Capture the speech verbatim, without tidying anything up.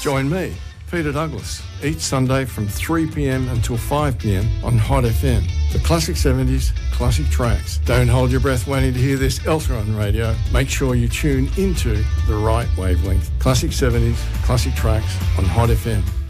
Join me, Peter Douglas, each Sunday from three p.m. until five p.m. on Hot F M. The classic seventies, classic tracks. Don't hold your breath waiting to hear this elsewhere on radio. Make sure you tune into the right wavelength. Classic seventies, classic tracks on Hot F M.